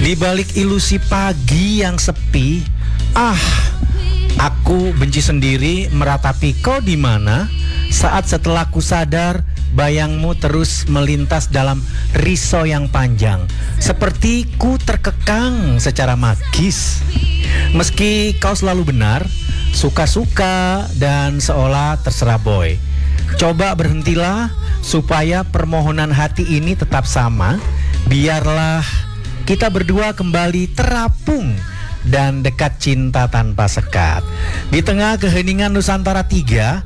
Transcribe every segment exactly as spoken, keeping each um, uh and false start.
Di balik ilusi pagi yang sepi, ah, aku benci sendiri meratapi kau di mana saat setelah ku sadar bayangmu terus melintas dalam risau yang panjang, seperti ku terkekang secara magis. Meski kau selalu benar, suka-suka dan seolah terserah boy. Coba berhentilah supaya permohonan hati ini tetap sama. Biarlah kita berdua kembali terapung dan dekat cinta tanpa sekat. Di tengah keheningan Nusantara tiga,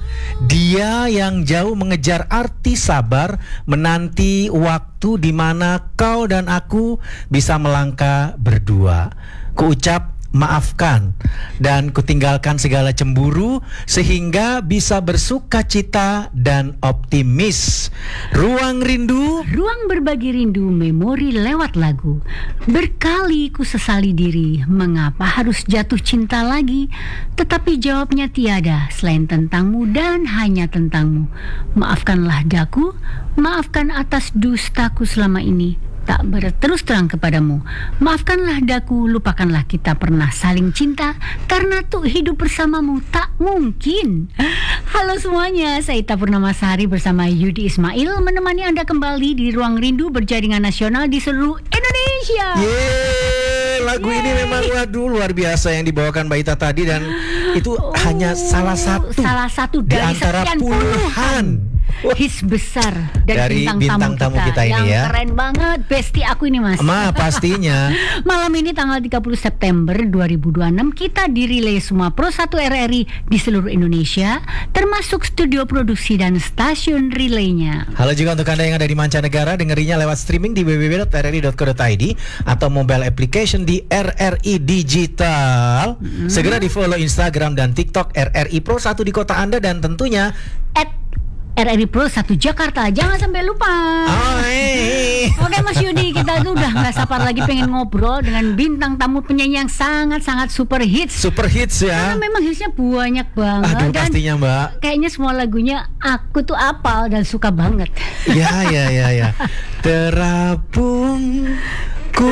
dia yang jauh mengejar arti sabar, menanti waktu di mana kau dan aku bisa melangkah berdua. Kuucap maafkan dan kutinggalkan segala cemburu sehingga bisa bersuka cita dan optimis. Ruang rindu, ruang berbagi rindu, memori lewat lagu. Berkali ku sesali diri, mengapa harus jatuh cinta lagi? Tetapi jawabnya tiada selain tentangmu dan hanya tentangmu. Maafkanlah daku, maafkan atas dustaku selama ini tak berterus terang kepadamu. Maafkanlah daku, lupakanlah kita pernah saling cinta, karena tuh hidup bersamamu tak mungkin. Halo semuanya, saya Ita Purnamasari bersama Yudi Ismail menemani Anda kembali di Ruang Rindu berjaringan nasional di seluruh Indonesia. Yeay, lagu Yeay. Ini memang waduh luar biasa yang dibawakan Mbak Ita tadi, dan itu oh, hanya salah satu salah satu di dari antara puluhan hits besar dari, dari bintang, bintang tamu, tamu kita, kita ini yang ya. keren banget, bestie aku ini mas. Ma pastinya. Malam ini tanggal tiga puluh September dua ribu dua puluh enam kita dirilai semua Pro satu R R I di seluruh Indonesia, termasuk studio produksi dan stasiun relaynya. Halo juga untuk Anda yang ada di mancanegara, dengerinya lewat streaming di w w w dot r r i dot co dot i d atau mobile application di R R I Digital. Hmm. Segera di follow Instagram dan TikTok R R I Pro satu di kota Anda, dan tentunya at R R I Pro satu Jakarta. Jangan sampai lupa. Oh, hey. Oke Mas Yudi, kita tuh udah gak sabar lagi pengen ngobrol dengan bintang tamu penyanyi yang sangat-sangat super hits. Super hits ya. Karena memang hitsnya banyak banget. Aduh, dan pastinya Mbak, kayaknya semua lagunya aku tuh apal dan suka banget. Ya ya ya ya. Terapung ku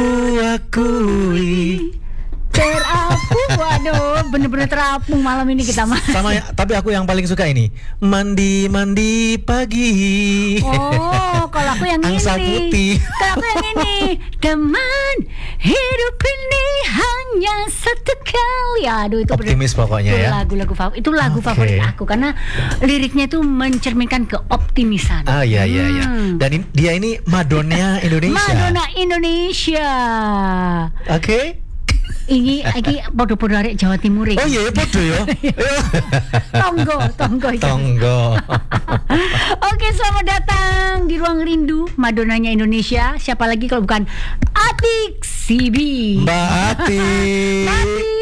akui. Terapung, waduh, bener-bener terapung malam ini kita mas. Sama ya, tapi aku yang paling suka ini mandi-mandi pagi. Oh, kalau aku yang Angsa ini. putih. Kalau aku yang ini, teman hidup ini hanya satu kali. Aduh, itu optimis bener, pokoknya itu ya. Lagu-lagu favorit, itu lagu okay. favorit aku karena liriknya itu mencerminkan keoptimisan. Ah ya ya ya. Hmm. Dan in, dia ini Madonna Indonesia. Madonna Indonesia. Oke. Okay. Ini lagi podo-podo arek Jawa Timur. Oh iya, podo ya. Tonggo, tonggo itu. Tonggo. Oke, selamat datang di Ruang Rindu Madonnanya Indonesia. Siapa lagi kalau bukan Atik Sibi. Mbak Ati. Mbak Ati.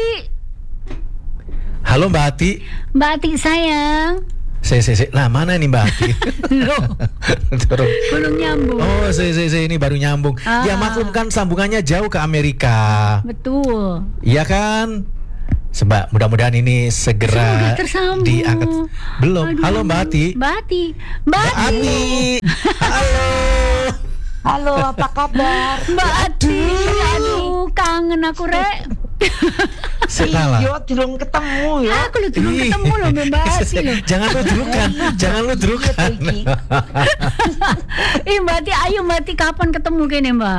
Halo Mbak Ati. Mbak Ati sayang. Si, si, si. Nah, mana nih Mbak Ati? Loh, belum nyambung. Oh, si, si, si. Ini baru nyambung. Ah. Ya maklum kan sambungannya jauh ke Amerika. Betul. Iya kan? Sebab mudah-mudahan ini segera diangkat. Belum. Aduh. Halo Mbak Ati. Mbak Ati. Mbak Ati. Halo. Halo, apa kabar? Mbak Ati. Aduh, kangen aku rek. Salah. Iya, belum ketemu ya. Aku lu belum ketemu loh Mbak Ati loh. Jangan lu drukan, jangan lu drukan. Ih Mbak Ati, ayo Mbak Ati kapan ketemu kene Mbak?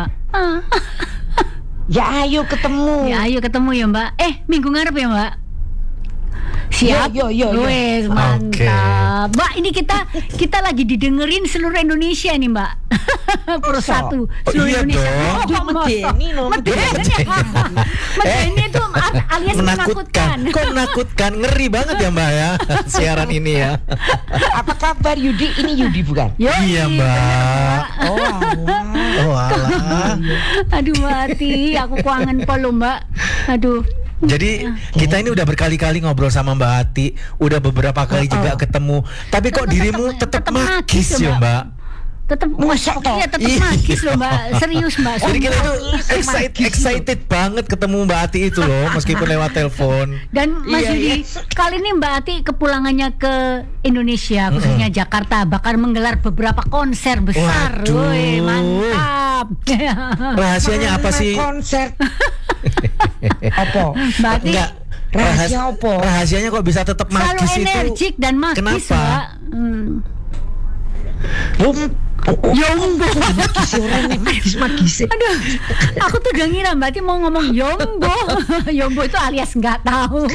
Ya ayo ketemu. Ya ayo ketemu ya Mbak. Eh minggu ngarep ya Mbak. Siap. Yo yo yo. Wes mantap. Okay. Mbak, ini kita kita lagi didengerin seluruh Indonesia nih Mbak. Pro satu seluruh oh, iya Indonesia. Dong. Oh, medeni no, medeni. Medeni itu alias menakutkan. Kok menakutkan? Ngeri banget ya Mbak ya siaran ini ya. Apa kabar Yudi? Ini Yudi bukan? Yoi, iya Mbak. Oh alah. Oh alah. Aduh Mbak Ati, aku kangen polo Mbak. Aduh. Jadi kita ini udah berkali-kali ngobrol sama Mbak Ati, udah beberapa kali juga ketemu. Tapi kok dirimu tetap magis ya Mbak? Tetap Masa toh? Iya, tetap Iya. magis loh Mbak. Serius Mbak. Jadi kita tuh magis, excited, magis. excited banget ketemu Mbak Ati itu loh, meskipun lewat telepon. Dan Mas Iya, Yudi, iya. kali ini Mbak Ati kepulangannya ke Indonesia, khususnya Jakarta, bakal menggelar beberapa konser besar. Waduh. Woi, mantap. Rahasianya apa sih? Konser. Apa? Mbak Ati Enggak. Rahasia Rahas- apa? Rahasianya kok bisa tetap selalu magis itu? energik dan magis, Kenapa? Mbak. Hmm. Bum. Yombo. Magis orang nih, magis-magis. Aduh, aku tuh udah ngira Mbak Ati mau ngomong Yombo. Yombo itu alias nggak tahu.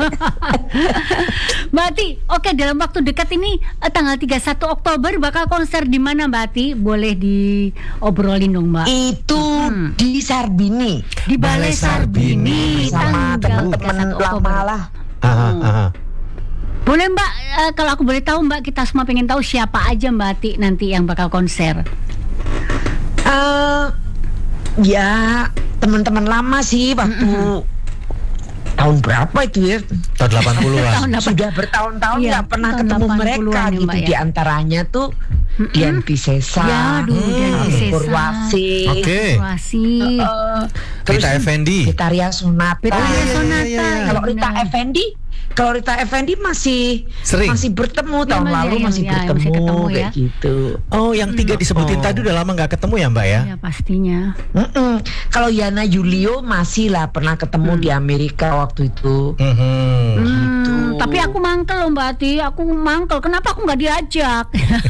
Mbak Ati, oke dalam waktu dekat ini eh, tanggal tiga puluh satu Oktober bakal konser di mana Mbak Ati? Boleh diobrolin dong Mbak. Itu Hmm. di Sarbini Di Balai Balai Sarbini. Sarbini sama tanggal tiga puluh teman-teman satu Oktober. lama lah. Aha, aha. Boleh Mbak, eh, kalau aku boleh tahu Mbak, kita semua pengen tahu siapa aja Mbak Ati nanti yang bakal konser. Eh, ya teman-teman lama sih waktu tahun berapa itu ya? Tahun delapan puluhan. Tahun delapan- Sudah bertahun-tahun Iya, nggak pernah tahun ketemu delapan mereka puluhan ya, gitu. Mbak, ya. Di antaranya tuh Dian Piscesa, Ya, aduh, Dian Hmm. Piscesa. Purwasi, Oke. Purwasi. eh, Rita Effendi. Vitaria Sonata. Vitaria iya, iya, Sonata. iya, iya. Kalau Rita benar. Effendi, kalau Rita Effendi masih Sering. masih bertemu Iya, tahun Mas, lalu ya, masih ya, bertemu, masih ketemu ya. kayak gitu. Oh, yang tiga disebutin Oh. tadi udah lama nggak ketemu ya Mbak ya? Ya pastinya. Mm-mm. Kalau Yana Julio masih lah pernah ketemu di Amerika waktu itu. Mhm. Hmm, tapi aku mangkel loh Mbak Ati, aku mangkel. Kenapa aku nggak diajak?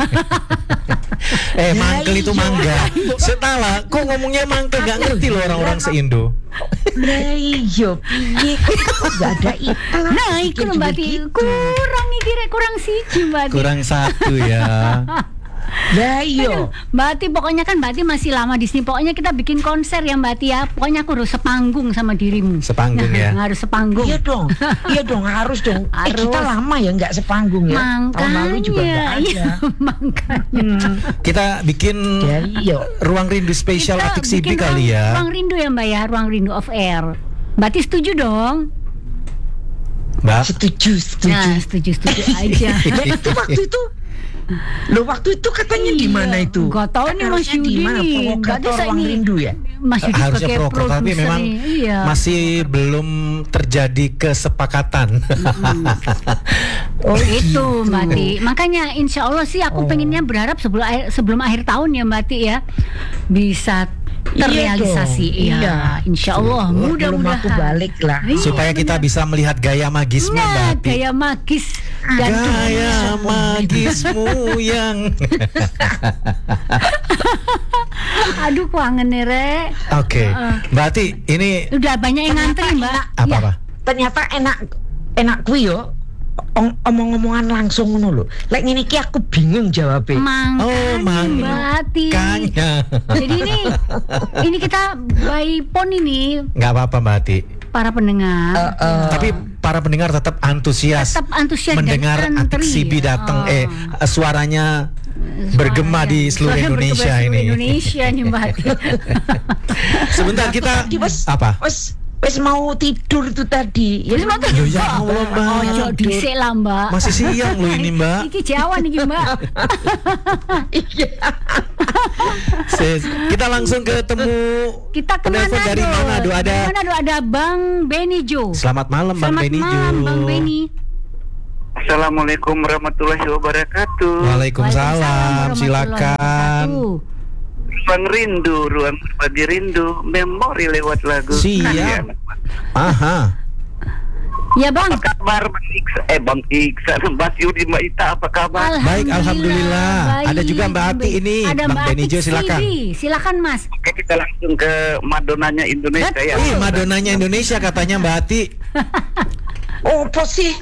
Eh, Ya, mangkel itu iya. mangga. Setala, kok ngomongnya mangkel nggak ngerti loh orang-orang se-Indo. Nah iya, piye kok gak ada iklan. Nah, itu loh Mbak Ati, kurang nih kira kurang siji Mbak Ati. Kurang satu ya. Nah iya. Mbak Ati, pokoknya kan Mbak Ati masih lama di sini. Pokoknya kita bikin konser ya Mbak Ati ya. Pokoknya aku harus sepanggung sama dirimu. Sepanggung ya. Harus sepanggung. Iya dong, iya dong harus dong. Eh Harus. kita lama ya nggak sepanggung ya. Tahun lalu juga nggak ada. iya, makanya. Hmm. Kita bikin Ya iya. ruang rindu spesial Kita Atik Sibi bikin kali ruang- ya. Ruang rindu ya Mbak ya, ruang rindu off air. Mbak Ati setuju dong? Mbak. Setuju, setuju. Nah, setuju-setuju aja. Dan itu waktu itu Loh waktu itu katanya di mana Iya, itu? nggak tahu nih, Mas Harusnya di Yudi mana? nih. Nggak Provokator bisa ruang ini. rindu ya? Mas Yudi Harusnya sebagai proker tapi produser memang nih. Iya. masih belum terjadi kesepakatan. Oh Itu gitu. Mbak Ti. Makanya insya Allah sih aku Oh. pengennya berharap sebelum akhir, sebelum akhir tahun ya Mbak Ti ya bisa terrealisasi. Iya dong, iya. Insya Allah. Belum Mudah-mudahan. aku balik lah. Iya, Supaya kita benar. bisa melihat gaya magismu Mbak Nah, Ati. gaya magis dan Gaya magismu yang aduh kangen nih Rek. Oke, Mbak Ati, ini Udah banyak yang ngantri Mbak. apa-apa? Ternyata enak enak kuwi yo. Ong- Omong-omongan langsung ngono lho. Lek ngene iki aku bingung jawabnya. Makanya Oh, mang- Mbak Ti. Makanya. Jadi ini ini kita by phone ini Nggak apa-apa Mbak Ati. para pendengar. Eh, eh. Tapi para pendengar tetap antusias Tetap antusias dan mendengar Atik antri. Sibi datang. Oh. Eh, suaranya bergema di seluruh Suaranya Indonesia bergema di ini. seluruh Indonesia nih Mbak Ati. Sebentar kita Tadi wes apa? wes wes mau tidur itu tadi. Wis mau Loh, ya Allah, Mbak. Ojo dhisik lah Mbak. Masih siang loh ini Mbak. Iki Jawa nih Mbak. Iya. Sis, kita langsung ketemu Kita ke penelpon Manado. dari Manado ada. Dari Manado ada Bang Benny Jo. Selamat malam Bang Selamat Benny malam Jo. Bang Benny. Assalamualaikum warahmatullahi wabarakatuh. Waalaikumsalam. Waalaikumsalam Silakan. warahmatullahi Ruang rindu, ruang berbagi rindu, memori lewat lagu. Siap. Kalian. Aha. Ya Bang. Apa kabar Bang Iksan? Eh Bang Iksan, Mas Yudi, Mbak Ita, apa kabar? Baik, alhamdulillah. baik. Ada juga Mbak Ati ini. Ada Bang Mbak Benny Ati Jo, silakan. Sibi. Silakan Mas. Oke, kita langsung ke Madonanya Indonesia ya. Ih, Madonanya Indonesia katanya Mbak Ati. Oh, apa sih?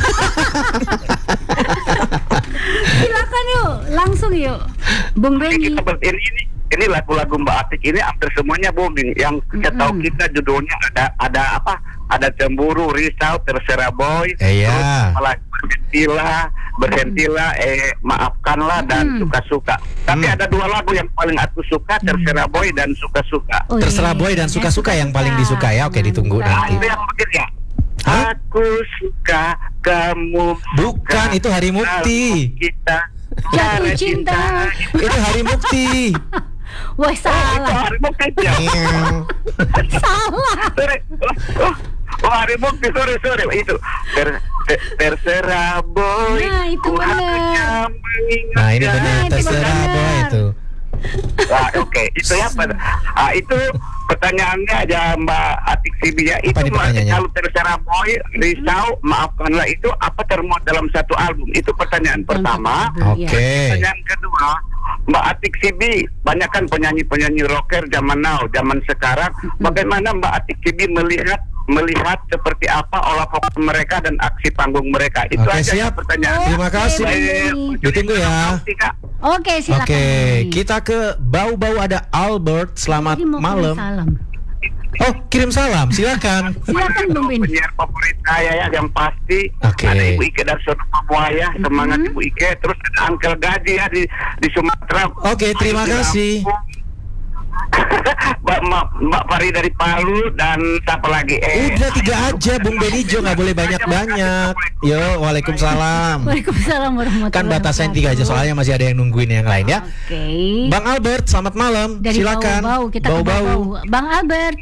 Silakan yuk, langsung yuk. Bung Oke, Benny. kita ber- ini, ini ini lagu-lagu Mbak Atik ini hampir semuanya booming. Yang saya tahu Mm-mm. kita judulnya ada ada apa? Ada cemburu, risau, terserah boy, Iya. terus malah berhentilah, berhentilah, eh maafkanlah dan Mm. suka-suka. Tapi Mm. ada dua lagu yang paling aku suka, terserah boy dan suka-suka. Oh, Terserah iya. boy dan suka-suka yang paling disuka ya. Oke, ditunggu Mantap. nanti. Itu yang begini ya. Hah? Aku suka kamu. Bukan, suka itu Hari Mukti. lalu kita Jatuh cinta. Itu Hari Mukti. Wah, Oh, itu salah. hari bukti ya. Salah. Sorry. Oh, oh, oh, hari bukti, sorry, sorry. Itu ter, ter- terserah boy. Nah, itu ku bener. hanya mengingatkan. Nah, ini benar Nah, itu terserah benar. boy itu. Ah, Oke, itu ya Pak. Ah, itu pertanyaannya aja Mbak Atik Sibi ya. Itu Apa nih pertanyaannya? kalau terserah boy, risau, maafkanlah itu apa termuat dalam satu album? Itu pertanyaan pertama. Iya. Oke. Pertanyaan kedua, Mbak Atik Sibi, banyak kan penyanyi-penyanyi rocker zaman now, zaman sekarang. Bagaimana Mbak Atik Sibi melihat melihat seperti apa olah vokal mereka dan aksi panggung mereka? Itu Oke, aja siap. pertanyaan. Terima Oke, kasih. Bang Denny. Ditunggu ya. Oke, silakan. Oke, Bang Denny. kita ke bau-bau ada Albert. Selamat Jadi mau kirim malam. Salam. Oh, kirim salam. Silakan. Silakan Bang Benny. Penyiar favorit saya ya yang pasti Oke. ada Ibu Ike dari Sono Buaya, semangat Ibu Ike. Terus ada Uncle Gaji ya di di Sumatera. Oke, terima Di kasih. Lampung. Mbak, Mbak, Mbak Pari dari Palu dan siapa lagi? Eh, Udah tiga aja, Bung Benijo, nggak boleh banyak-banyak. Yo, waalaikumsalam. Waalaikumsalam warahmatullahi Kan batasan wabarakatuh. tiga aja, soalnya masih ada yang nungguin yang lain ya. Oke. Bang Albert, selamat malam. Dari Silakan. bau-bau kita ke bau-bau. Bang Albert.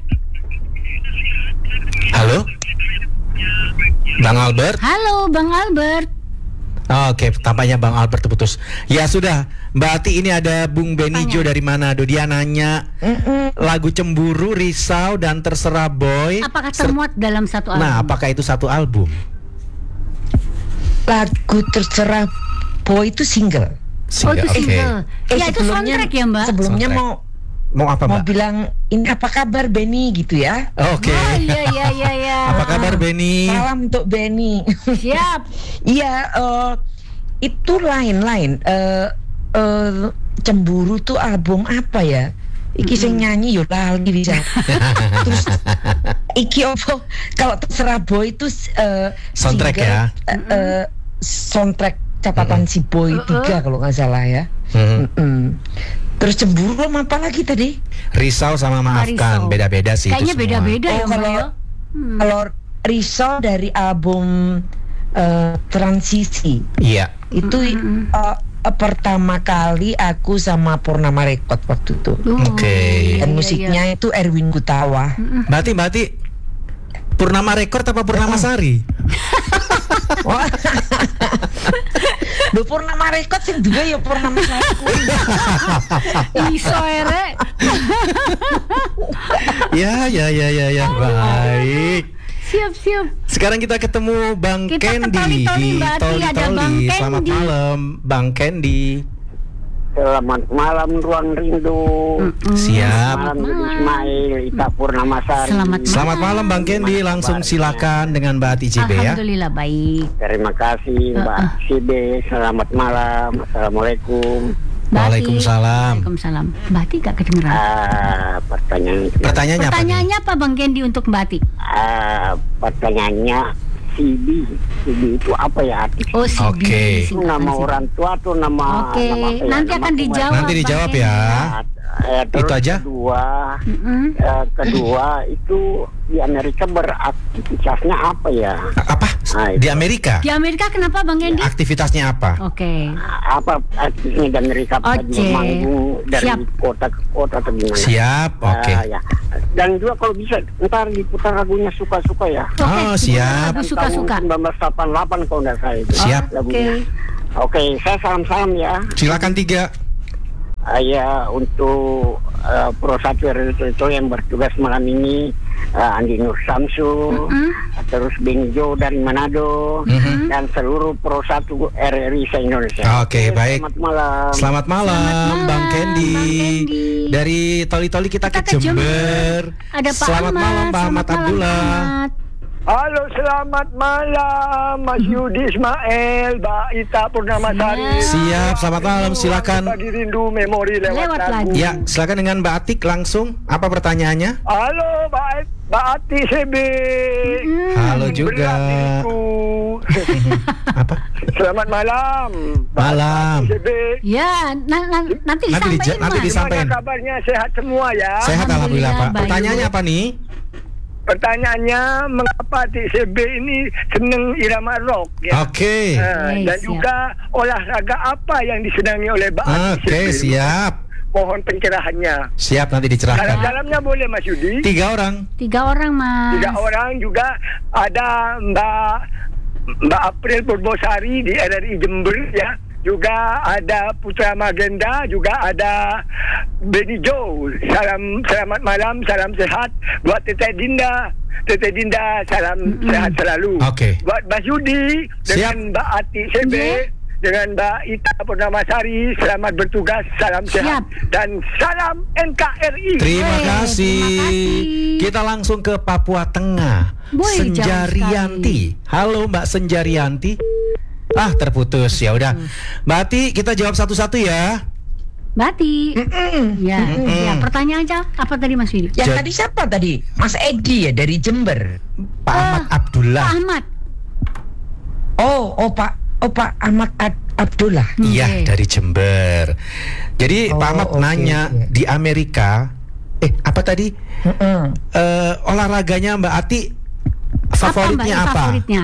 Halo. Bang Albert. Halo, Bang Albert. Oke, tampaknya Bang Albert terputus. Ya sudah, Mbak Ati, ini ada Bung Benijo dari Manado. Dia nanya lagu Cemburu, Risau, dan Terserah Boy. Apakah ser- termuat dalam satu album? Nah, apakah itu satu album? Lagu Terserah Boy itu single. Oh, itu Oke. single. Eh, Ya, itu sebelumnya- soundtrack ya, Mbak? Sebelumnya Soundtrack. mau Mau apa, mau Mbak? bilang ini apa kabar Benny gitu ya. Oke. Oh, iya, iya, iya, iya. Apa kabar Beni? Salam untuk Benny. Siap. Iya, eh, itu lain-lain. Eh, eh, Cemburu tuh album apa ya? Iki sing nyanyi yo lali bisa. Terus iki opo kalau Terserah Boy itu eh, Soundtrack single, ya? eh, eh, soundtrack catatan si Boy tiga kalau nggak salah ya. Hmm. Mm-mm. Terus Cemburu sama apa lagi tadi? Risau sama Maafkan, Risau. beda-beda sih Kayaknya itu semua. beda-beda Oh, ya, Mbak kalau- ya. Hmm. Kalau Risau dari album eh, Transisi Iya. itu Mm-mm. eh, eh, pertama kali aku sama Purnama Record waktu itu. Uh, Oke. iya, Dan iya, musiknya iya. itu Erwin Gutawa. Berarti, berarti Purnama Record apa Purnama Sari? Wah. Lho Purnama Record sing duwe ya Purnama Sari. Iso ere. Ya, ya, ya, ya, ya. Baik. Siap, siap. Sekarang kita ketemu Bang Kita ke Candy Toli-Toli, di Mbak Ati. Toli Ada Toli. Bang Selamat Candy. malam, Bang Candy. Selamat malam Ruang Rindu. Mm-mm. Siap. Malam Malam. Ibu Ismail, Ita Purnamasari. Selamat malam. Selamat malam Bang Candy. Langsung silakan dengan Mbak Ati C B ya. Alhamdulillah baik. Terima kasih Mbak Uh-uh. Sibe. Selamat malam. Assalamualaikum. Mbak Ati. Waalaikumsalam. Waalaikumsalam. Mbak Ati gak kedengeran. Ah, pertanyaan Pertanyaannya apa nih? Pertanyaannya apa Bang Candy untuk Mbak Ati? ah, pertanyaannya C B. C B itu apa ya arti? Oh, si Oke. Itu nama orang tua atau nama Oke, nama apa ya? nanti Nama akan pemain. dijawab. Nanti Bang dijawab Candy. ya. Eh, terus Itu aja? Kedua, Mm-mm. eh, kedua itu di Amerika beraktivitasnya apa ya? A- Apa? Ah, Di itu. Amerika? Di Amerika kenapa Bang Candy? Aktivitasnya apa? Oke. Apa artinya di Amerika apa Oke. dia manggung dari Siap. kota ke kota atau gimana? Siap, oke. Ah, ya. Dan juga kalau bisa ntar diputar lagunya suka-suka ya. Oke, Oh, siap. Lagu suka-suka. Tahun seribu sembilan ratus delapan puluh delapan kalau nggak salah itu. Siap. Lagunya. Oke, saya salam-salam ya. Silakan tiga. Ah, ya untuk uh, Pro Satu R R itu yang bertugas malam ini, uh, Andi Nur Samsu, Mm-mm. terus Benijo dari Manado, Mhm. dan seluruh Pro Satu R R I se-Indonesia. Oke, baik. Selamat malam. Selamat malam, Selamat malam, Bang Candy. Bang Candy. Dari Toli-Toli kita, Kita ke ke Jember. Ada Pak Selamat Ahmad. malam, Pak Ahmad Selamat malam, Abdullah. Pak Ahmad. Halo, selamat malam Mas Yudi Ismail, Mbak Ita Purnamasari. Siap, selamat malam. Silakan. Bagi rindu memori lewat, Lewat lagu. lagu. Ya, silakan dengan Mbak Atik langsung. Apa pertanyaannya? Halo, Mbak Mbak Ati C B. Mm. Halo juga. Berat diriku. Apa? Selamat malam. Mbak Malam. Ati C B. Ya, na- na- nanti Nanti disampaikan, dija- nanti Mas. disa- Disampaikan. Gimana kabarnya? Sehat semua ya? Sehat alhamdulillah, Pak. baik. Pertanyaannya apa nih? pertanyaannya mengapa T C B ini senang irama rock ya. Oke. Uh, Oke, dan siap. juga olahraga apa yang disenangi oleh Mbak Ati Oke, C B? siap. Mohon pencerahannya. Siap, nanti dicerahkan. Dalam-dalamnya boleh Mas Yudi. Tiga orang. Tiga orang, Mas. Tiga orang juga ada Mbak Mbak April Purbosari di R R I Jember ya. Juga ada Putra Magenda, juga ada Benny Joe. Salam selamat malam, salam sehat buat Teteh Dinda. Teteh Dinda, salam Mm-mm. sehat selalu. Oke. Buat Mbak Yudi dengan Mbak Ati C B, Yeah. dengan Mbak Ita Purnamasari, selamat bertugas, salam sehat Siap. dan salam N K R I. Terima Wey, kasih. terima kasih. Kita langsung ke Papua Tengah. Boy, jauh Senjarianti. Halo Mbak Senjarianti. Ah, terputus. Ya udah. Mbak Ati, kita jawab satu-satu ya. Bati. Ya, ya, pertanyaan aja apa tadi Mas Yudi? Yang Jad- tadi siapa tadi? Mas Edi ya dari Jember. Pak Ahmad Abdullah. Pak Ahmad. Oh, oh Pak, oh Pak Ahmad Ad- Abdullah. Iya, Oke. dari Jember. Jadi Oh, Pak Ahmad oke, nanya oke. di Amerika, eh apa tadi? Heeh. Eh, olahraganya Mbak Ati favoritnya Mbak, apa? Favoritnya.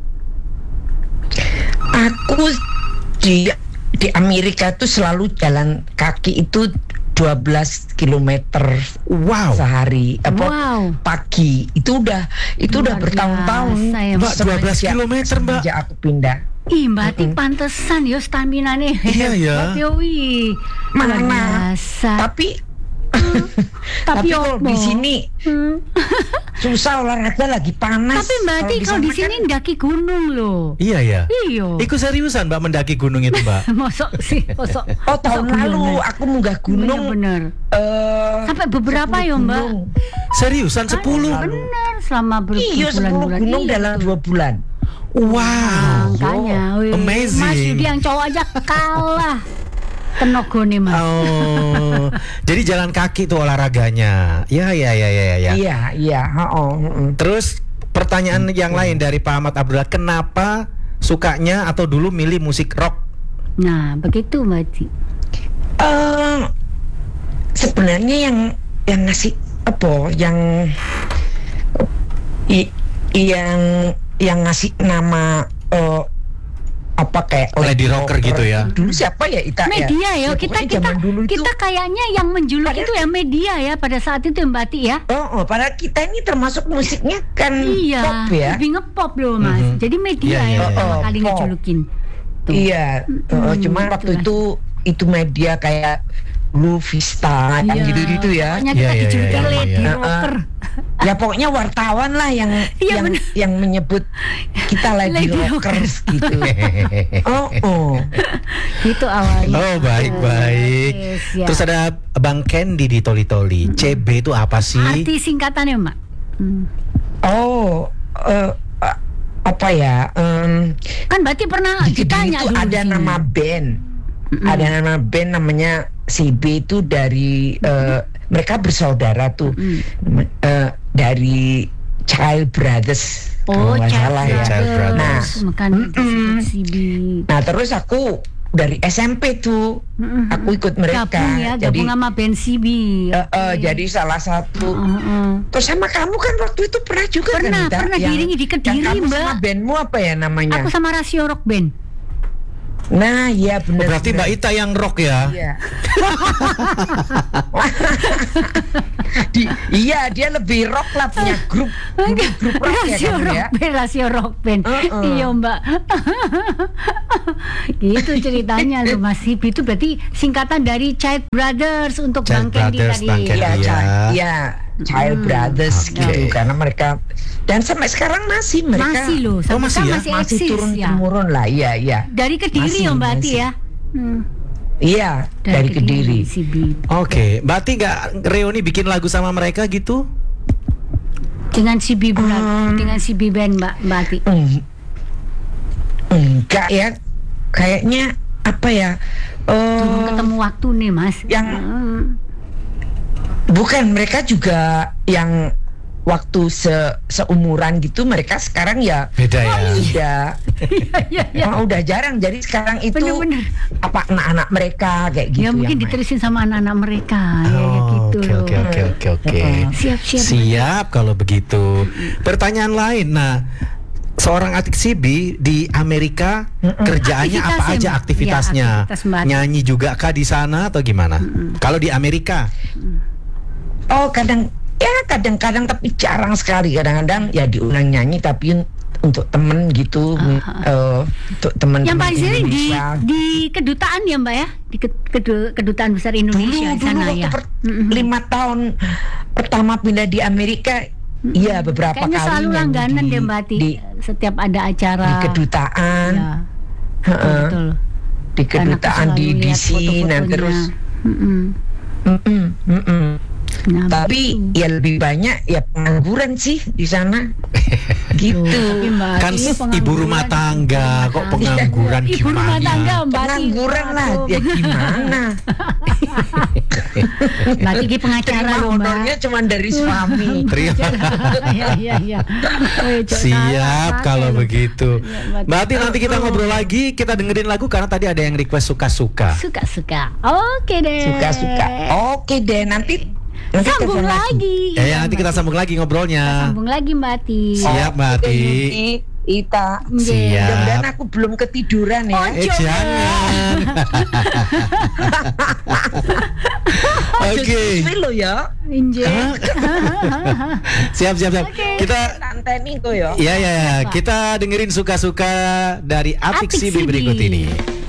Aku di di Amerika tuh selalu jalan kaki itu dua belas kilometer Wow. sehari. Apa Wow. pagi. Itu udah itu udah Luar bertahun-tahun. biasa ya, Mbak, dua belas Semenjak- kilometer, Mbak. Semenjak aku pindah. Ih, Mbak Ati pantesan yo stamina nih. Iya, ya. Mbak Yowi. Luar Mana? biasa. Tapi Tapi tapi kalau opo? di sini Hmm. susah olahraga lagi panas. Tapi Mbak Ati kalau di sana sini kan- ndaki gunung loh. Iya ya. Iyo. Ikut seriusan Mbak mendaki gunung itu Mbak? Mosok sih, mosok. Oh tahun mosok lalu gunung, aku munggah gunung Bener-bener. eh, Sampai beberapa sepuluh ya, Mbak? gunung. Seriusan sepuluh? Bener, selama ber- Iya sepuluh berbulan-bulan. gunung Iya, dalam betul. dua bulan. Wow. Makanya, wih, Amazing. Mas Yudi yang cowok aja kalah tenagone Mas. Oh, jadi jalan kaki tuh olahraganya. Ya, ya, ya, ya, ya. Iya iya. Oh, Terus pertanyaan yang lain dari Pak Ahmad Abdullah, kenapa sukanya atau dulu milih musik rock? Nah, begitu Mbak Ati. Eh, sebenarnya yang yang ngasih apa yang i, yang yang ngasih nama eh, apa kayak Lady Rocker gitu ya? Dulu siapa ya Ita Media ya, ya kita pokoknya kita zaman dulu itu kita kayaknya yang menjuluk Padahal- itu ya media ya pada saat itu ya, Mbak Ati ya. Oh, oh, padahal kita ini termasuk musiknya kan Iya, pop ya. lebih ngepop loh Mas. Mhm. Jadi media Iya, iya, yang iya. pertama Oh, kali pop. ngejulukin. Tuh. Iya, oh, cuma itulah. waktu itu itu media kayak Blue Vista kan Iya. gitu-gitu ya. Pokoknya Iya, kita iya, dijulukin iya, Lady iya. Rocker. Ya pokoknya wartawan lah yang Iya, yang bener. yang menyebut kita Lady, Lady Rockers gitu. Oh, oh. Itu awalnya. Oh, baik, baik. Yes, ya. Terus ada Bang Candy di Toli Toli. C B itu apa sih? Arti singkatannya Mbak. Hmm. Oh, eh, eh, apa ya? em, Kan berarti pernah di Kediri ditanya itu dulu ada di sini. nama band. Ada nama band namanya C B itu dari eh, mereka bersaudara tuh. Mm. Eh, dari Child Brothers. Oh, kalau nggak Child salah ya. Child Brothers. Nah, Makanya mm-mm. C B. Nah, terus aku dari S M P tuh Mm-mm. aku ikut mereka. Gabung ya, jadi gabung sama band C B. eh, eh, jadi salah satu. Heeh. Terus sama kamu kan waktu itu pernah juga Pernah, kan Ita? pernah Yang- diiringi di Kediri, yang kamu Mbak. sama bandmu apa ya namanya? Aku sama Rasio Rock Band. Nah, iya Oh, benar. berarti Mbak Ita yang rock ya? Iya. Di- iya, dia lebih rock lah punya grup grup, grup rock ya Rasio kamu Rock ya. Band, Rasio Rock Band. Uh-uh. Iya Mbak. Gitu ceritanya loh Mas Hibi itu berarti singkatan dari Child Brothers untuk Child Bang Candy Brothers, tadi. Bang Candy. Iya, Iya. Child- iya, Child Brothers Oke. gitu karena mereka dan sampai sekarang masih mereka Masih loh, sampai masih sekarang ya? masih, masih eksis turun ya. temurun lah, iya iya. Dari Kediri Masih, ya Mbak Ati masih. ya. Hmm. Iya, dari, Kediri. C B. Oke, Mbak Ati nggak reuni bikin lagu sama mereka gitu? Dengan C B bulan, Hmm. dengan C B band Mbak Mbak Ati. Eng- enggak ya, kayaknya apa ya? Belum eh ketemu waktu nih Mas. yang- Hmm. bukan mereka juga yang waktu se seumuran gitu mereka sekarang ya Beda ya. udah Iya, iya. oh, udah jarang. Jadi sekarang itu Bener-bener. apa anak-anak mereka kayak gitu. Ya mungkin yang main. diterusin sama anak-anak mereka ya, ya Oh, gitu Oke loh. oke oke oke oke. Siap, siap. Siap kalau begitu. Pertanyaan lain. Nah, seorang Atik Sibi di Amerika kerjaannya apa Aktivitasnya, aja Mbak. aktivitasnya? Ya, aktivitas Mbak Atik. Nyanyi juga kah di sana atau gimana? Kalau di Amerika? Oh kadang ya kadang-kadang tapi jarang sekali, kadang-kadang ya diundang nyanyi tapi un- untuk temen gitu, eh, untuk teman Yang paling sering di Indonesia. di kedutaan ya Mbak ya, di ke- kedu- kedutaan besar Indonesia dulu di sana dulu waktu ya. per- Mm-mm. lima tahun pertama pindah di Amerika, iya beberapa Kayaknya kali selalu nyanyi langganan di, deh Mbak Ati, di, setiap ada acara. di kedutaan, Ya, Heeh. betul. di Dan aku kedutaan selalu di D lihat C, nah foto-fotonya. terus, Mm-mm. mm-mm, mm-mm. Nah, tapi begitu. ya lebih banyak ya pengangguran sih di sana, gitu. Tapi Mbak Kan Ati ibu pengangguran, rumah tangga ibu kok rumah pengangguran tangga. Ibu rumah gimana? tangga Mbak Ati. Pengangguran lah, Waduh. ya gimana? Mbak Ati pengacara Terima loh Mbak. honornya cuma dari suami. Terima. Iya iya iya. Oh, Cok, Siap salah kalau pakai loh. begitu. Iya, Mbak. Mbak Ati nanti kita ngobrol lagi, kita dengerin lagu karena tadi ada yang request suka-suka. Suka-suka. Oke deh. Suka-suka. Oke deh, nanti nanti Sambung telepon lagi. Ya, ya Iya, nanti Mbak kita Ati. sambung lagi Kita ngobrolnya. sambung lagi Mbak Ati. Siap, Mbak Oke, Ati. Yuki, Ita. Nggih. Siap. Mudah-mudahan aku belum ketiduran ya. Oh, Eh jangan. Oke. Ini lo ya. Inje. Siap siap siap. Oke. Kita Tanteni kok ya. ya ya ya, kita dengerin suka-suka dari Atik Atik Sibi Sibi. berikut ini.